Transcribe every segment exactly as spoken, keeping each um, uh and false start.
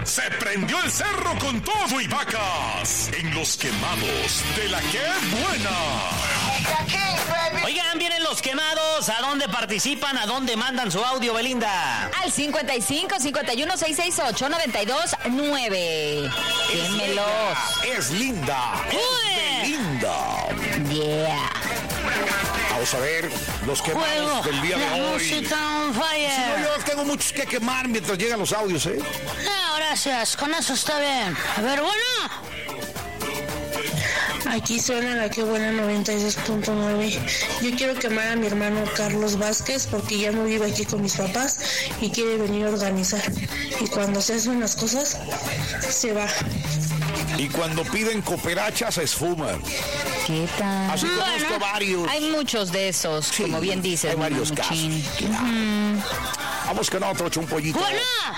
Se prendió el cerro con todo y vacas en Los Quemados de La Que Buena. Oigan, vienen Los Quemados. ¿A dónde participan? ¿A dónde mandan su audio, Belinda? Al cincuenta y cinco, cincuenta y uno, seiscientos sesenta y ocho, noventa y dos, nueve. Quémelos. Es linda. Es Belinda. Yeah. Vamos a ver los quemados Fuego, del día de la hoy. música on fire. Si no, yo tengo muchos que quemar mientras llegan los audios, ¿eh? No, gracias. Con eso está bien. A ver, bueno. Aquí suena La Que Buena noventa y dos punto nueve. Yo quiero quemar a mi hermano Carlos Vázquez porque ya no vive aquí con mis papás y quiere venir a organizar. Y cuando se hacen las cosas, se va. Y cuando piden cooperachas, se esfuman. ¿Qué tal? Así conozco Bueno, varios. hay muchos de esos, Sí, como bien dices. hay varios Mamuchín. casos. Claro. Uh-huh. Vamos con otro chumpollito. Bueno.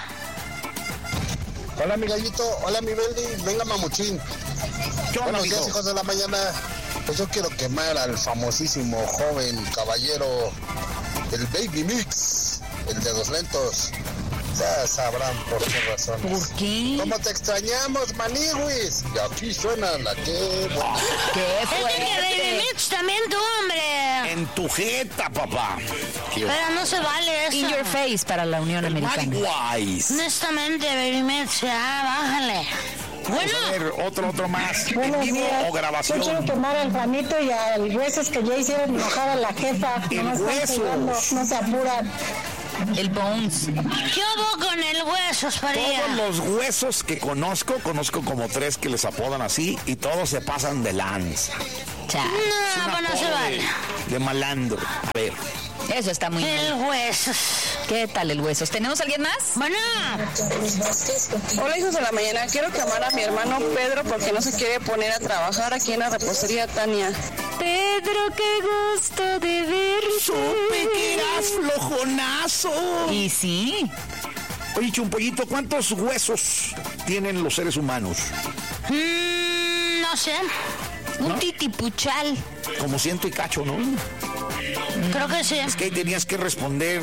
Hola, mi gallito. Hola, mi Beldi. Venga, mamuchín. ¿Qué onda, Buenos mijo? días, hijos de la mañana. Pues yo quiero quemar al famosísimo joven caballero, el Baby Mix, el de los lentos. Ya sabrán por qué razones. ¿Por qué? ¿Cómo te extrañamos, Maniwis? Y aquí suena La Que Buena. ¿Qué Es que fue? Baby Mix también tú, hombre. En tu jeta, papá. Pero no se vale eso. In your face para la Unión Americana. Marihuais. Honestamente, Baby Mix, ya, bájale. Vamos Bueno. a ver, otro, otro más. ¿En Buenos vivo días. o Yo quiero grabación? quemar al Juanito y al Huesos que ya hicieron enojar a la jefa. El Nomás están Huesos. jugando, no se apuran. El Bones. ¿Qué hubo con el huesos, Faría? Todos los huesos que conozco, conozco como tres que les apodan así y todos se pasan de lanza. Cha. Es No, un pues no se apodo vale. de, de malandro. A ver. Eso está muy El bien. huesos. ¿Qué tal el huesos? ¿Tenemos alguien más? Bueno. Hola, hijos de la mañana. Quiero quemar a mi hermano Pedro porque no se quiere poner a trabajar aquí en la repostería Tania. Pedro, qué gusto de verte. Supe que eras flojonazo. Y sí. Oye, Chumpollito, ¿cuántos huesos tienen los seres humanos? Mm, no sé. Un ¿No? titipuchal. Como ciento y cacho, ¿no? Creo que sí. Es que ahí tenías que responder.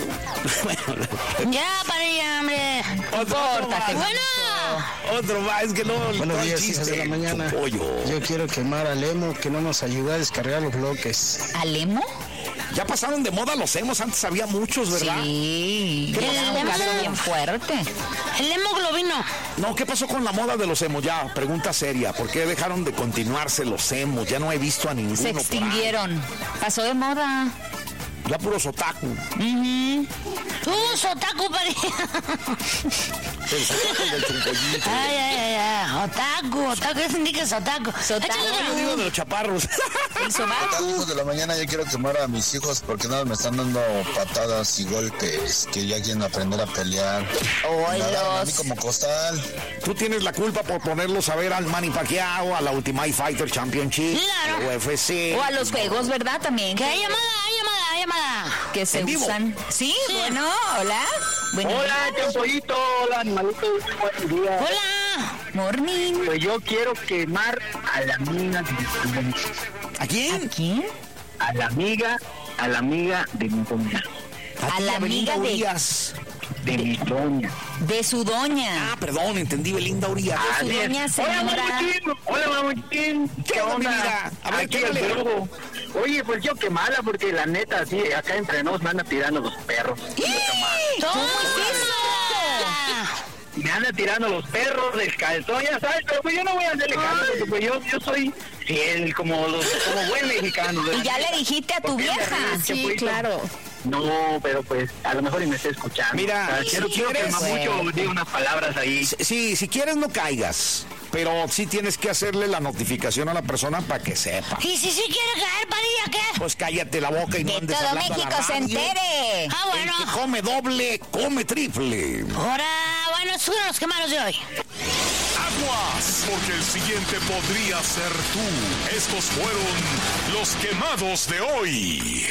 Ya, Parilla, hombre. Otro, otro más. Bueno. Otro más, es que no. Buenos no hay días, hijas de la mañana. Chumpollo. Yo quiero quemar al Emo que no nos ayuda a descargar los bloques. ¿Alemo? Ya pasaron de moda los emos, antes había muchos, ¿verdad? Sí. ¿Qué Era pasó? un caso bien fuerte. El hemoglobino. No, ¿qué pasó con la moda de los emos? Ya, pregunta seria. ¿Por qué dejaron de continuarse los emos? Ya no he visto a ninguno. Se por ahí. extinguieron. Pasó de moda. Ya puros otaku. Uh-huh. Tú, Sotaku, Parilla. El sotaku del Chumpollito. Ay, ay, ay, ay. Otaku, otaku. Eso indica que es otaku. Sotaku. Échale Yo digo de los chaparros. El ¿Qué tal, sobaco. hijos de la mañana? Yo quiero quemar a mis hijos porque nada, me están dando patadas y golpes, que ya quieren aprender a pelear. Ay, Me agarran a mí los- como costal. Tú tienes la culpa por ponerlos a ver al Manny Pacquiao, a la Ultimate Fighter Championship, Claro. la U F C. O a los juegos, ¿verdad? También. Que hay llamada, hay llamada, hay llamada. Que se ¿En vivo? usan. ¿Sí? Sí. Bueno, hola. Bueno, Hola, Chumpollito, hola, animalito, buenos días. Hola. morning. Pues yo quiero quemar a la amiga de mi doña. ¿A quién? ¿Quién? A la amiga, a la amiga de mi doña. A ti, la Belinda amiga de- Urias. De mi doña. De su doña. Ah, perdón, entendí, Belinda Urias. Su Así es. doña Hola, señora. Mamuchín. Hola, Mamuchín. ¿Qué onda, mi vida? A ver, Aquí ¿qué el le- brujo. Oye, pues yo quemarla porque la neta, sí, acá entre nos me andan tirando los perros. ¿Cómo es eso? Me andan tirando los perros del calzón, ya sabes, pero pues yo no voy a hacerle caso porque pues yo, yo soy fiel como los, como buen mexicano. Y ya le dijiste a tu ¿Por qué me vieja. ríes, Sí, Chapuito? claro. No, pero pues a lo mejor y me está escuchando. Mira, O sea, si quiero, quiero que quieres- Mamucho diga unas palabras ahí. Sí, si quieres no caigas, pero sí tienes que hacerle la notificación a la persona para que sepa. Y si sí quiere caer, Parilla, ¿qué? Pues cállate la boca y no Que andes todo hablando a la México se radio. entere. Ah, bueno. El que come doble, come triple. Ahora, bueno, estos fueron los quemados de hoy. Aguas, porque el siguiente podría ser tú. Estos fueron los quemados de hoy.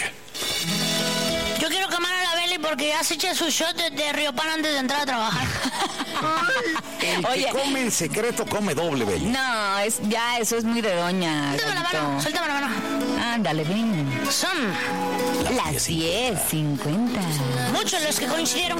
Yo quiero quemar a la Beli porque ya se echa su shot de, de Río Pan antes de entrar a trabajar. El Oye. que come en secreto come doble, Beli. No, es, ya eso es muy de doña. Suéltame la Gabito. mano, suéltame la mano. Ándale, ven. Son Las diez cincuenta. muchos los que coincidieron